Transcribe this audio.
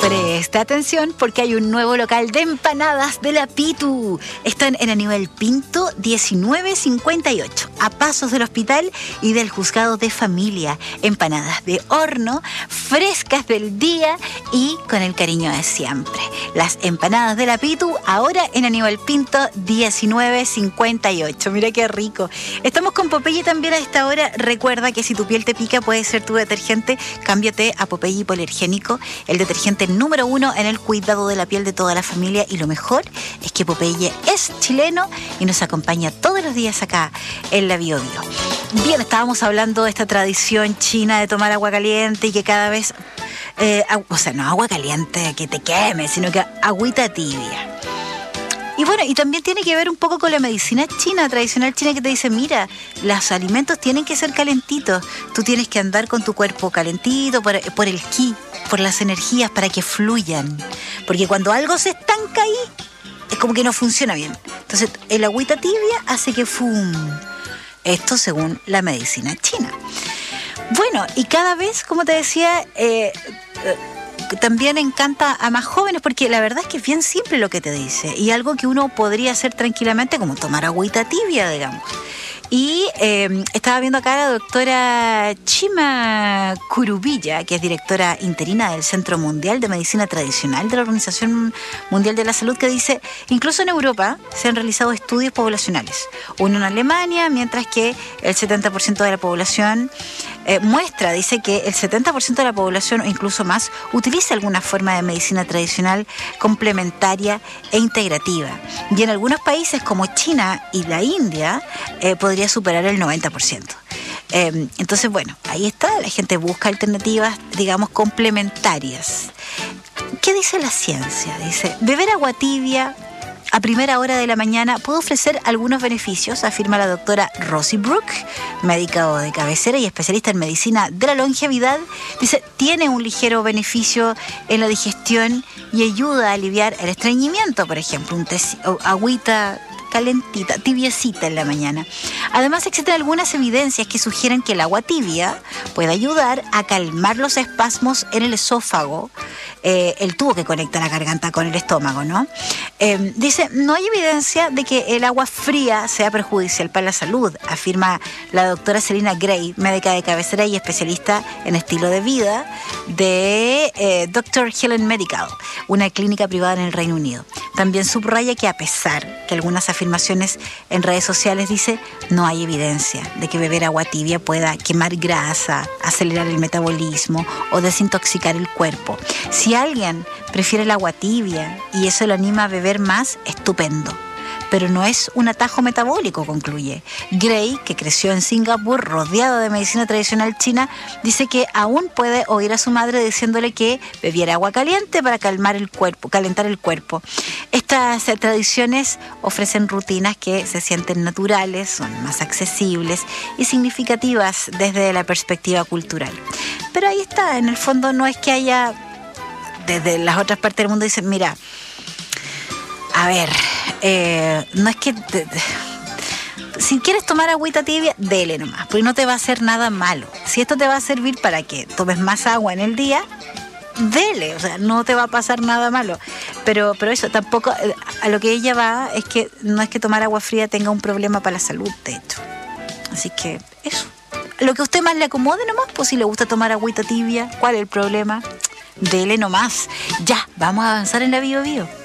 Presta atención porque hay un nuevo local de empanadas de la Pitu. Están en Aníbal Pinto 1958, a pasos del hospital y del juzgado de familia. Empanadas de horno, frescas del día y con el cariño de siempre. Las empanadas de la Pitu ahora en Aníbal Pinto 1958. Mira qué rico. Estamos con Popeye también a esta hora. Recuerda que si tu piel te pica puede ser tu detergente. Cámbiate a Popeye Hipoalergénico, el detergente número 1 en el cuidado de la piel de toda la familia, y lo mejor es que Popeye es chileno y nos acompaña todos los días acá en la Bio Bio. Bien, estábamos hablando de esta tradición china de tomar agua caliente y que cada vez, no agua caliente que te queme, sino que agüita tibia. Y bueno, y también tiene que ver un poco con la medicina china, tradicional china, que te dice, mira, los alimentos tienen que ser calentitos. Tú tienes que andar con tu cuerpo calentito por el ki, por las energías, para que fluyan. Porque cuando algo se estanca ahí, es como que no funciona bien. Entonces, el agüita tibia hace que ¡fum! Esto según la medicina china. Bueno, y cada vez, como te decía, también encanta a más jóvenes, porque la verdad es que es bien simple lo que te dice y algo que uno podría hacer tranquilamente, como tomar agüita tibia, digamos. Y estaba viendo acá a la doctora Chima Curubilla, que es directora interina del Centro Mundial de Medicina Tradicional de la Organización Mundial de la Salud, que dice, incluso en Europa se han realizado estudios poblacionales, uno en Alemania, mientras que el 70% de la población dice que el 70% de la población o incluso más utiliza alguna forma de medicina tradicional complementaria e integrativa. Y en algunos países como China y la India podría superar el 90%. Entonces, bueno, ahí está, la gente busca alternativas, digamos, complementarias. ¿Qué dice la ciencia? Dice, beber agua tibia a primera hora de la mañana puede ofrecer algunos beneficios, afirma la doctora Rosie Brook, médica de cabecera y especialista en medicina de la longevidad. Dice, tiene un ligero beneficio en la digestión y ayuda a aliviar el estreñimiento, por ejemplo, un té, agüita calentita, tibiecita en la mañana. Además, existen algunas evidencias que sugieren que el agua tibia puede ayudar a calmar los espasmos en el esófago, el tubo que conecta la garganta con el estómago, ¿no? Dice, no hay evidencia de que el agua fría sea perjudicial para la salud, afirma la doctora Selina Gray, médica de cabecera y especialista en estilo de vida de Dr. Helen Medical, una clínica privada en el Reino Unido. También subraya que a pesar que algunas afirmaciones en redes sociales dice, no hay evidencia de que beber agua tibia pueda quemar grasa, acelerar el metabolismo o desintoxicar el cuerpo. Si alguien prefiere el agua tibia y eso lo anima a beber más, estupendo. Pero no es un atajo metabólico, concluye. Gray, que creció en Singapur rodeado de medicina tradicional china, dice que aún puede oír a su madre diciéndole que bebiera agua caliente para calmar el cuerpo, calentar el cuerpo. Estas tradiciones ofrecen rutinas que se sienten naturales, son más accesibles y significativas desde la perspectiva cultural. Pero ahí está, en el fondo no es que haya, desde las otras partes del mundo dicen, mira, a ver, no es que si quieres tomar agüita tibia, dele nomás, porque no te va a hacer nada malo. Si esto te va a servir para que tomes más agua en el día, dele, o sea, no te va a pasar nada malo. Pero eso tampoco, a lo que ella va es que no es que tomar agua fría tenga un problema para la salud, de hecho. Así que eso, lo que a usted más le acomode nomás, pues si le gusta tomar agüita tibia, ¿cuál es el problema? Dele nomás. Ya, vamos a avanzar en la Bio Bio.